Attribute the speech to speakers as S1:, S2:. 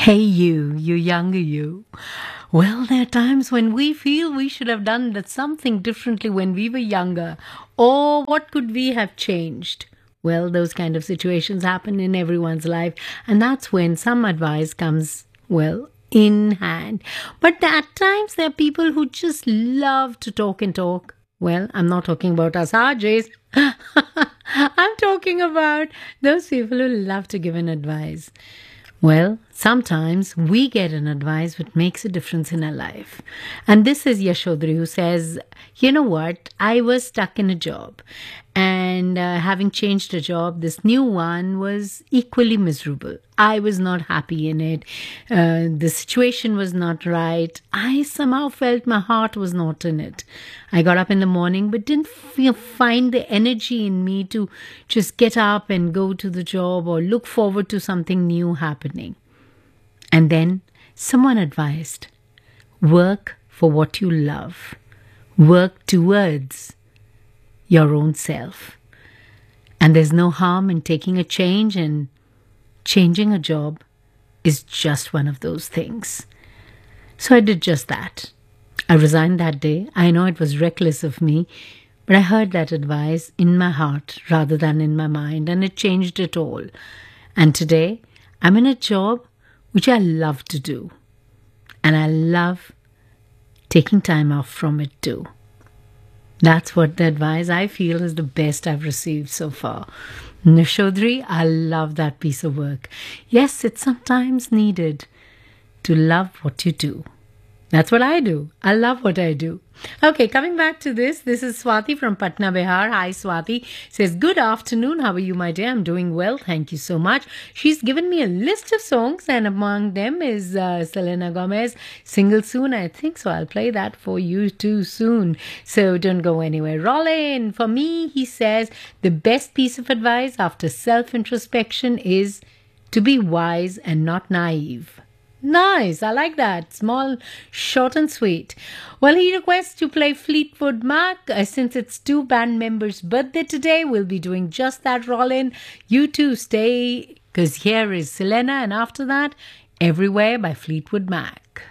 S1: Hey, you younger you. Well, there are times when we feel we should have done that something differently when we were younger. Or what could we have changed? Well, those kind of situations happen in everyone's life, and that's when some advice comes, well, in hand. But at times, there are people who just love to talk and talk. Well, I'm not talking about us RJs. I'm talking about those people who love to give an advice. Well, sometimes we get an advice which makes a difference in our life. And this is Yashodri who says, you know what? I was stuck in a job. And having changed a job, this new one was equally miserable. I was not happy in it. The situation was not right. I somehow felt my heart was not in it. I got up in the morning but didn't find the energy in me to just get up and go to the job or look forward to something new happening. And then someone advised, work for what you love. Work towards your own self. And there's no harm in taking a change, and changing a job is just one of those things. So I did just that. I resigned that day. I know it was reckless of me, but I heard that advice in my heart rather than in my mind, and it changed it all. And today, I'm in a job which I love to do. And I love taking time off from it too. That's what the advice I feel is the best I've received so far. Nishodri, I love that piece of work. Yes, it's sometimes needed to love what you do. That's what I do. I love what I do. Okay, coming back to this is Swati from Patna, Bihar. Hi, Swati. Says, good afternoon. How are you, my dear? I'm doing well. Thank you so much. She's given me a list of songs, and among them is Selena Gomez, Single Soon, I think. So I'll play that for you too soon. So don't go anywhere. Rollin, for me, he says, the best piece of advice after self-introspection is to be wise and not naive. Nice, I like that. Small, short and sweet. Well, he requests to play Fleetwood Mac. Since it's two band members' birthday today, we'll be doing just that, Rollin. You two stay, because here is Selena, and after that, Everywhere by Fleetwood Mac.